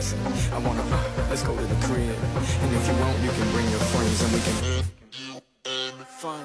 listen. I wanna, let's go to the crib. And if you want, you can bring your friends and we can fun.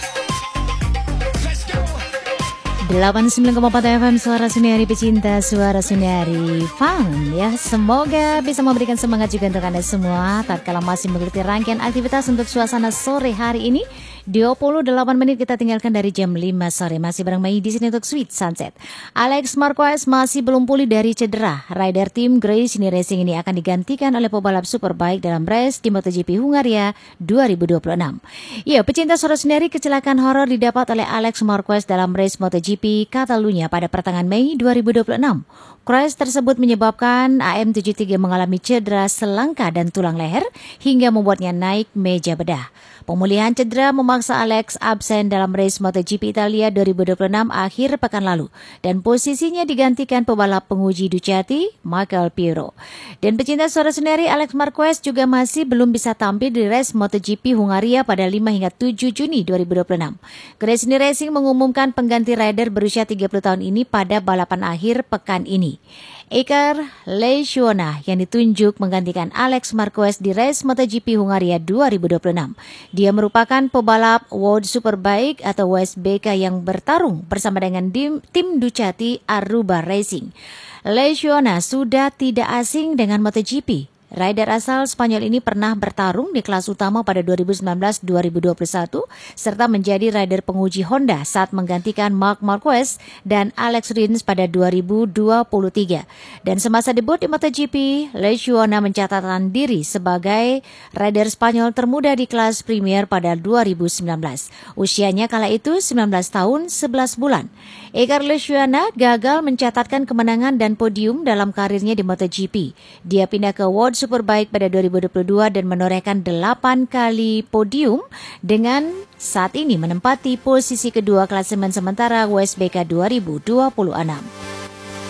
89,4 FM Suara Suniari pecinta Suara Suniari Fun ya. Semoga bisa memberikan semangat juga untuk Anda semua tatkala masih mengikuti rangkaian aktivitas untuk suasana sore hari ini. 28 menit kita tinggalkan dari jam 5 sore. Masih bareng Mai di sini untuk Sweet Sunset. Alex Marquez masih belum pulih dari cedera. Rider tim Gresini Racing ini akan digantikan oleh pebalap Superbike dalam race di MotoGP Hungaria 2026. Ya, pecinta Suara Suniari, kecelakaan horor didapat oleh Alex Marquez dalam race MotoGP Catalunya pada pertengahan Mei 2026. Crash tersebut menyebabkan AM73 mengalami cedera selangka dan tulang leher hingga membuatnya naik meja bedah. Pemulihan cedera memaksa Alex absen dalam race MotoGP Italia 2026 akhir pekan lalu dan posisinya digantikan pebalap penguji Ducati, Michael Piero. Dan pecinta Suara Suniari, Alex Marquez juga masih belum bisa tampil di race MotoGP Hungaria pada 5 hingga 7 Juni 2026. Gresini Racing mengumumkan pengganti rider berusia 30 tahun ini pada balapan akhir pekan ini. Iker Lecuona yang ditunjuk menggantikan Alex Marquez di race MotoGP Hungaria 2026. Dia merupakan pebalap World Superbike atau WSBK yang bertarung bersama dengan tim Ducati Aruba Racing. Lecuona sudah tidak asing dengan MotoGP. Rider asal Spanyol ini pernah bertarung di kelas utama pada 2019-2021 serta menjadi rider penguji Honda saat menggantikan Marc Marquez dan Alex Rins pada 2023. Dan semasa debut di MotoGP, Lecuona mencatatkan diri sebagai rider Spanyol termuda di kelas Premier pada 2019. Usianya kala itu 19 tahun 11 bulan. Iker Lecuona gagal mencatatkan kemenangan dan podium dalam karirnya di MotoGP. Dia pindah ke World Superbike pada 2022 dan menorehkan 8 kali podium dengan saat ini menempati posisi kedua klasemen sementara WSBK 2026.